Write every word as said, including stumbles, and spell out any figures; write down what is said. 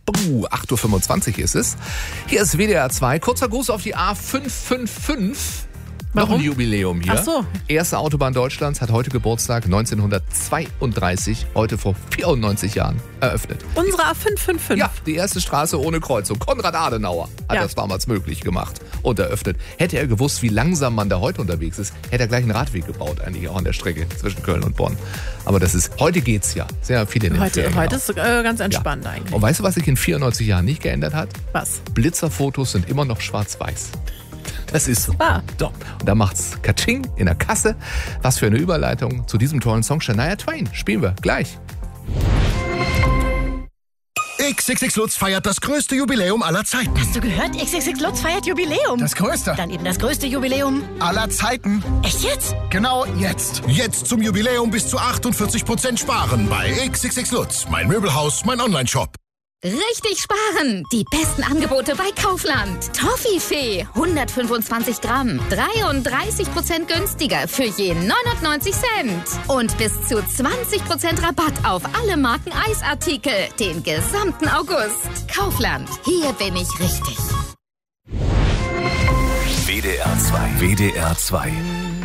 Uh, acht Uhr fünfundzwanzig ist es. Hier ist W D R zwei. Kurzer Gruß auf die A fünf fünf fünf. Noch ein Jubiläum hier. Ach so. Erste Autobahn Deutschlands, hat heute Geburtstag, neunzehnhundertzweiunddreißig, heute vor vierundneunzig Jahren eröffnet. Unsere A fünf fünf fünf. Ja, die erste Straße ohne Kreuzung. Konrad Adenauer hat Ja. das damals möglich gemacht und eröffnet. Hätte er gewusst, wie langsam man da heute unterwegs ist, hätte er gleich einen Radweg gebaut, eigentlich auch an der Strecke zwischen Köln und Bonn. Aber das ist, heute geht's ja. Sehr viele in den Heute, Ferien heute auch. ist äh, ganz entspannt Ja. eigentlich. Und weißt du, was sich in vierundneunzig Jahren nicht geändert hat? Was? Blitzerfotos sind immer noch schwarz-weiß. Das ist so. Ah. So. Und da macht's Katsching in der Kasse. Was für eine Überleitung zu diesem tollen Song Shania Twain. Spielen wir gleich. X X X Lutz feiert das größte Jubiläum aller Zeiten. Hast du gehört? X X X Lutz feiert Jubiläum. Das größte Dann eben das größte Jubiläum. aller Zeiten. Echt jetzt? Genau jetzt. Jetzt zum Jubiläum bis zu achtundvierzig Prozent sparen bei X X X Lutz. Mein Möbelhaus, mein Onlineshop. Richtig sparen! Die besten Angebote bei Kaufland. Toffifee, hundertfünfundzwanzig Gramm, dreiunddreißig Prozent günstiger für je neunundneunzig Cent. Und bis zu zwanzig Prozent Rabatt auf alle Marken Eisartikel, den gesamten August. Kaufland, hier bin ich richtig. W D R zwei. W D R zwei.